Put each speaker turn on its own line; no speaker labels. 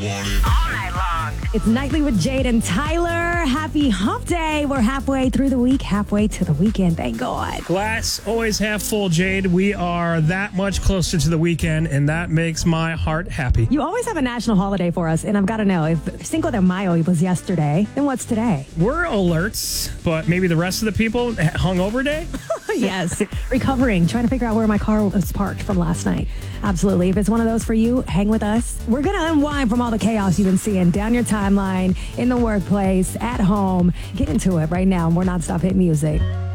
It's Nightly with Jade and Tyler. Happy hump day. We're halfway through the week, halfway to the weekend. Thank God.
Glass always half full, Jade. We are that much closer to the weekend, and that makes my heart happy.
You always have a national holiday for us, and I've got to know, if Cinco de Mayo was yesterday, then what's today?
We're alerts, but maybe the rest of the people, hungover day?
Yes. Recovering, trying to figure out where my car was parked from last night. Absolutely. If it's one of those for you, hang with us. We're going to unwind from all the chaos you've been seeing down your timeline, in the workplace, at home. Get into it right now. More nonstop hit music.